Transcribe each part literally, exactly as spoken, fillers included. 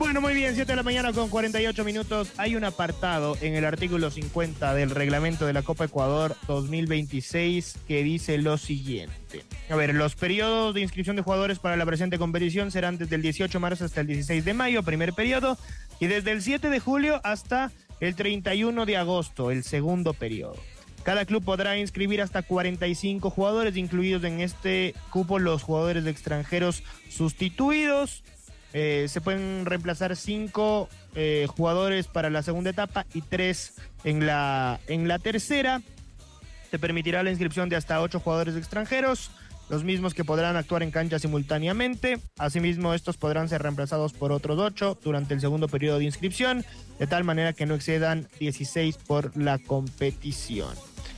Bueno, muy bien, siete de la mañana con cuarenta y ocho minutos. Hay un apartado en el artículo cincuenta del reglamento de la Copa Ecuador dos mil veintiséis que dice lo siguiente. A ver, los periodos de inscripción de jugadores para la presente competición serán desde el dieciocho de marzo hasta el dieciséis de mayo, primer periodo, y desde el siete de julio hasta el treinta y uno de agosto, el segundo periodo. Cada club podrá inscribir hasta cuarenta y cinco jugadores, incluidos en este cupo los jugadores de extranjeros sustituidos. Eh, se pueden reemplazar cinco eh, jugadores para la segunda etapa y tres en la, en la tercera. Se permitirá la inscripción de hasta ocho jugadores extranjeros, los mismos que podrán actuar en cancha simultáneamente. Asimismo, estos podrán ser reemplazados por otros ocho durante el segundo periodo de inscripción, de tal manera que no excedan dieciséis por la competición.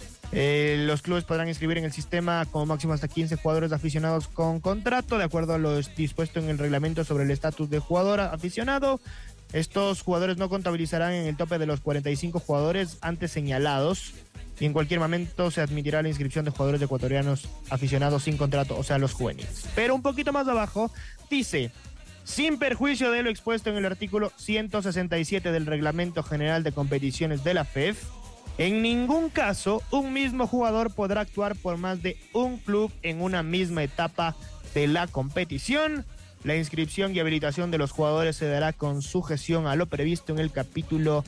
Eh, los clubes podrán inscribir en el sistema como máximo hasta quince jugadores aficionados con contrato, de acuerdo a lo dispuesto en el reglamento sobre el estatus de jugador aficionado. Estos jugadores no contabilizarán en el tope de los cuarenta y cinco jugadores antes señalados, y en cualquier momento se admitirá la inscripción de jugadores ecuatorianos aficionados sin contrato, o sea, los juveniles. Pero un poquito más abajo dice: sin perjuicio de lo expuesto en el artículo ciento sesenta y siete del Reglamento General de Competiciones de la F E F, en ningún caso un mismo jugador podrá actuar por más de un club en una misma etapa de la competición. La inscripción y habilitación de los jugadores se dará con sujeción a lo previsto en el capítulo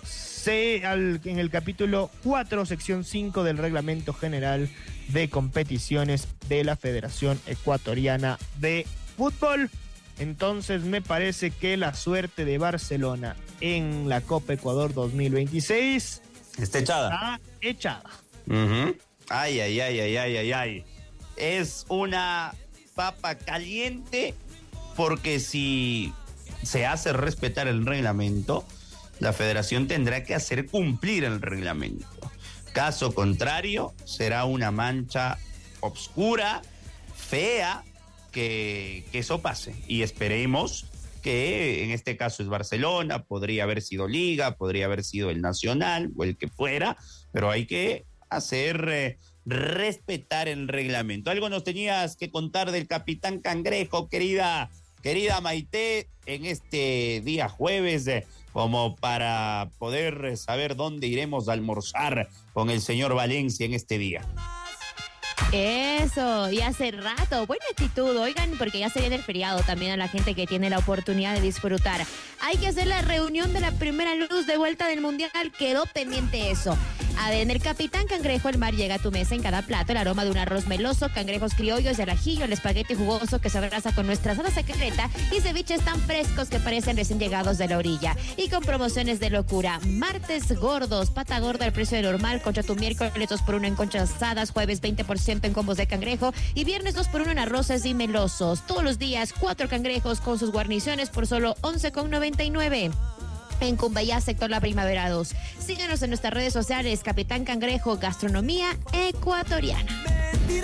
C, al, en el capítulo cuatro, sección cinco del Reglamento General de Competiciones de la Federación Ecuatoriana de Fútbol. Entonces me parece que la suerte de Barcelona en la Copa Ecuador dos mil veintiséis está echada. Está echada. Uh-huh. Ay, ay, ay, ay, ay, ay, ay. Es una papa caliente, porque si se hace respetar el reglamento, la federación tendrá que hacer cumplir el reglamento. Caso contrario, será una mancha oscura, fea, que, que eso pase. Y esperemos que en este caso es Barcelona, podría haber sido Liga, podría haber sido el Nacional o el que fuera, pero hay que hacer eh, respetar el reglamento. Algo nos tenías que contar del Capitán Cangrejo, querida, querida Maite, en este día jueves, eh, como para poder saber dónde iremos a almorzar con el señor Valencia en este día. Eso, y hace rato, buena actitud, oigan, porque ya se viene el feriado también a la gente que tiene la oportunidad de disfrutar. Hay que hacer la reunión de la primera luz de vuelta del Mundial, quedó pendiente eso. A ver, en el Capitán Cangrejo, el mar llega a tu mesa en cada plato, el aroma de un arroz meloso, cangrejos criollos y al ajillo, el espagueti jugoso que se abraza con nuestra salsa secreta y ceviches tan frescos que parecen recién llegados de la orilla. Y con promociones de locura, martes gordos, pata gorda al precio de normal, concha tu miércoles dos por uno en conchas asadas, jueves veinte por ciento en combos de cangrejo y viernes dos por uno en arroces y melosos. Todos los días, cuatro cangrejos con sus guarniciones por solo once con noventa y nueve. En Cumbayá, sector La Primavera dos. Síganos en nuestras redes sociales, Capitán Cangrejo, Gastronomía Ecuatoriana.